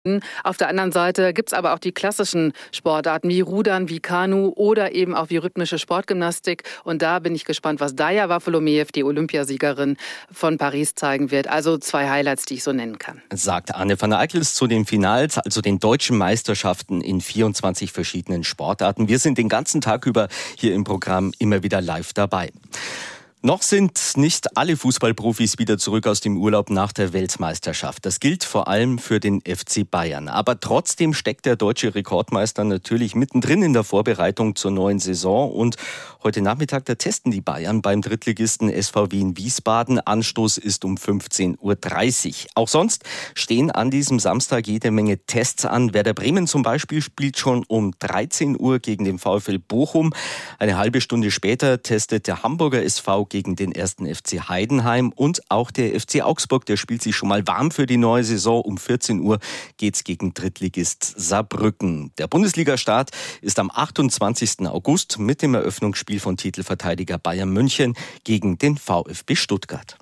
Auf der anderen Seite gibt es aber auch die klassischen Sportarten wie Rudern, wie Kanu oder eben auch wie rhythmische Sportgymnastik. Und da bin ich gespannt, was Daya Waffolomiev, die Olympiasiegerin von Paris, zeigen wird. Also 2 Highlights, die ich so nennen kann. Sagt Anne van der Eickels zu den Finals, also den deutschen Meisterschaften in 24 verschiedenen Sportarten. Wir sind den ganzen Tag über hier im Programm immer wieder live dabei. Noch sind nicht alle Fußballprofis wieder zurück aus dem Urlaub nach der Weltmeisterschaft. Das gilt vor allem für den FC Bayern. Aber trotzdem steckt der deutsche Rekordmeister natürlich mittendrin in der Vorbereitung zur neuen Saison. Und heute Nachmittag, da testen die Bayern beim Drittligisten SV Wien Wiesbaden. Anstoß ist um 15.30 Uhr. Auch sonst stehen an diesem Samstag jede Menge Tests an. Werder Bremen zum Beispiel spielt schon um 13 Uhr gegen den VfL Bochum. Eine halbe Stunde später testet der Hamburger SV gegen den 1. FC Heidenheim und auch der FC Augsburg, der spielt sich schon mal warm für die neue Saison. Um 14 Uhr geht's gegen Drittligist Saarbrücken. Der Bundesliga-Start ist am 28. August mit dem Eröffnungsspiel von Titelverteidiger Bayern München gegen den VfB Stuttgart.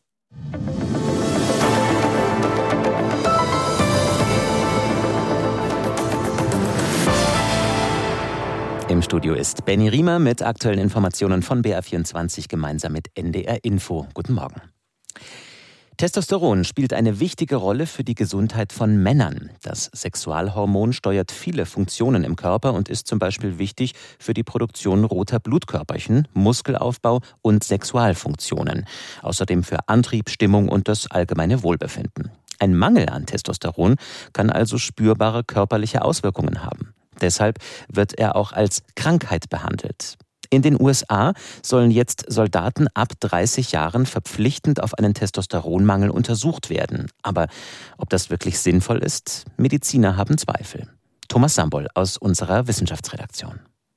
Im Studio ist Benny Riemer mit aktuellen Informationen von BR24 gemeinsam mit NDR Info. Guten Morgen. Testosteron spielt eine wichtige Rolle für die Gesundheit von Männern. Das Sexualhormon steuert viele Funktionen im Körper und ist zum Beispiel wichtig für die Produktion roter Blutkörperchen, Muskelaufbau und Sexualfunktionen. Außerdem für Antrieb, Stimmung und das allgemeine Wohlbefinden. Ein Mangel an Testosteron kann also spürbare körperliche Auswirkungen haben. Deshalb wird er auch als Krankheit behandelt. In den USA sollen jetzt Soldaten ab 30 Jahren verpflichtend auf einen Testosteronmangel untersucht werden. Aber ob das wirklich sinnvoll ist? Mediziner haben Zweifel. Thomas Sambol aus unserer Wissenschaftsredaktion.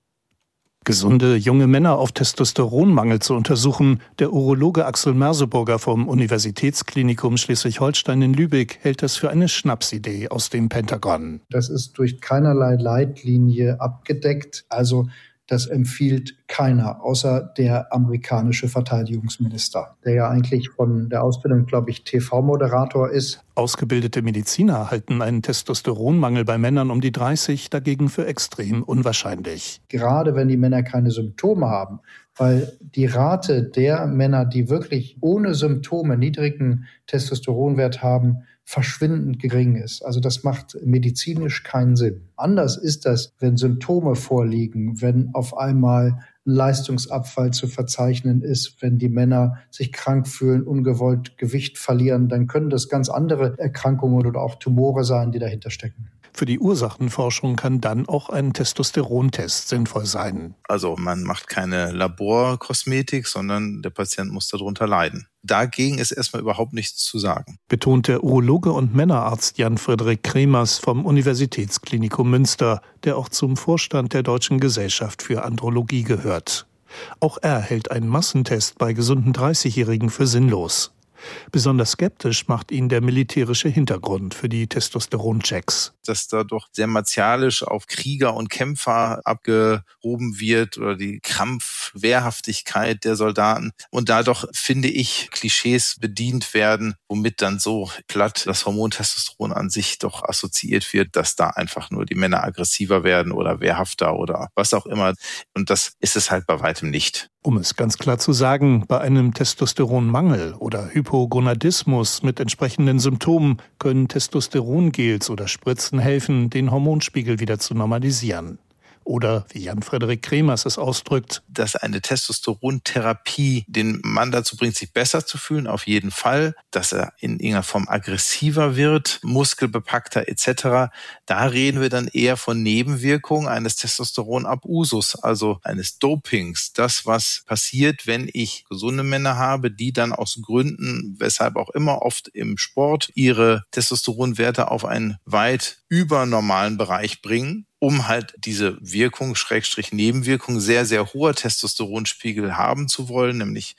Gesunde junge Männer auf Testosteronmangel zu untersuchen. Der Urologe Axel Merseburger vom Universitätsklinikum Schleswig-Holstein in Lübeck hält das für eine Schnapsidee aus dem Pentagon. Das ist durch keinerlei Leitlinie abgedeckt. Also das empfiehlt keiner, außer der amerikanische Verteidigungsminister, der ja eigentlich von der Ausbildung, glaube ich, TV-Moderator ist. Ausgebildete Mediziner halten einen Testosteronmangel bei Männern um die 30 dagegen für extrem unwahrscheinlich. Gerade wenn die Männer keine Symptome haben, weil die Rate der Männer, die wirklich ohne Symptome niedrigen Testosteronwert haben, verschwindend gering ist. Also das macht medizinisch keinen Sinn. Anders ist das, wenn Symptome vorliegen, wenn auf einmal ein Leistungsabfall zu verzeichnen ist, wenn die Männer sich krank fühlen, ungewollt Gewicht verlieren, dann können das ganz andere Erkrankungen oder auch Tumore sein, die dahinter stecken. Für die Ursachenforschung kann dann auch ein Testosterontest sinnvoll sein. Also man macht keine Laborkosmetik, sondern der Patient muss darunter leiden. Dagegen ist erstmal überhaupt nichts zu sagen. Betont der Urologe und Männerarzt Jan-Frederik Kremers vom Universitätsklinikum Münster, der auch zum Vorstand der Deutschen Gesellschaft für Andrologie gehört. Auch er hält einen Massentest bei gesunden 30-Jährigen für sinnlos. Besonders skeptisch macht ihn der militärische Hintergrund für die Testosteronchecks. Dass da doch sehr martialisch auf Krieger und Kämpfer abgehoben wird oder die Kampfwehrhaftigkeit der Soldaten und da doch, finde ich, Klischees bedient werden, womit dann so platt das Hormon Testosteron an sich doch assoziiert wird, dass da einfach nur die Männer aggressiver werden oder wehrhafter oder was auch immer. Und das ist es halt bei weitem nicht. Um es ganz klar zu sagen, bei einem Testosteronmangel oder Hypogonadismus mit entsprechenden Symptomen können Testosterongels oder Spritzen helfen, den Hormonspiegel wieder zu normalisieren. Oder, wie Jan-Frederik Kremers es ausdrückt, dass eine Testosterontherapie den Mann dazu bringt, sich besser zu fühlen, auf jeden Fall. Dass er in irgendeiner Form aggressiver wird, muskelbepackter etc. Da reden wir dann eher von Nebenwirkungen eines Testosteronabusus, also eines Dopings. Das, was passiert, wenn ich gesunde Männer habe, die dann aus Gründen, weshalb auch immer, oft im Sport ihre Testosteronwerte auf einen weit übernormalen Bereich bringen, um halt diese Wirkung, Schrägstrich Nebenwirkung, sehr, sehr hoher Testosteronspiegel haben zu wollen, nämlich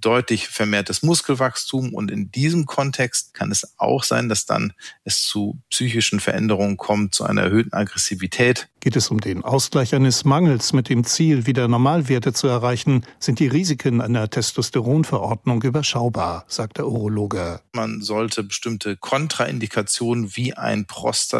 deutlich vermehrtes Muskelwachstum und in diesem Kontext kann es auch sein, dass dann es zu psychischen Veränderungen kommt, zu einer erhöhten Aggressivität. Geht es um den Ausgleich eines Mangels mit dem Ziel, wieder Normalwerte zu erreichen, sind die Risiken einer Testosteronverordnung überschaubar, sagt der Urologe. Man sollte bestimmte Kontraindikationen wie ein